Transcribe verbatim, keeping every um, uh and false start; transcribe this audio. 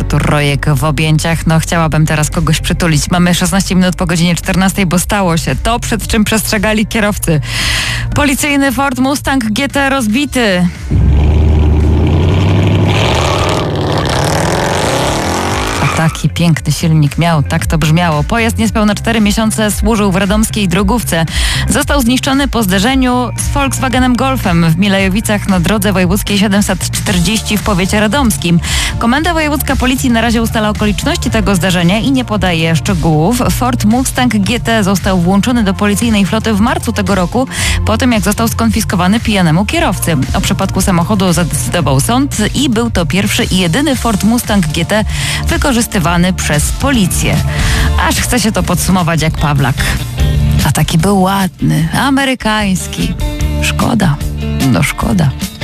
Artur Rojek w objęciach. No chciałabym teraz kogoś przytulić. Mamy szesnaście minut po godzinie czternastej, bo stało się to, przed czym przestrzegali kierowcy. Policyjny Ford Mustang G T rozbity. Taki piękny silnik miał, tak to brzmiało. Pojazd niespełna cztery miesiące służył w radomskiej drogówce. Został zniszczony po zderzeniu z Volkswagenem Golfem w Milejowicach na drodze wojewódzkiej siedemset czterdzieści w powiecie radomskim. Komenda wojewódzka policji na razie ustala okoliczności tego zdarzenia i nie podaje szczegółów. Ford Mustang G T został włączony do policyjnej floty w marcu tego roku, po tym jak został skonfiskowany pijanemu kierowcy. O przypadku samochodu zadecydował sąd i był to pierwszy i jedyny Ford Mustang G T wykorzystywany przez policję. Aż chce się to podsumować jak Pawlak. A taki był ładny, amerykański. Szkoda, no szkoda.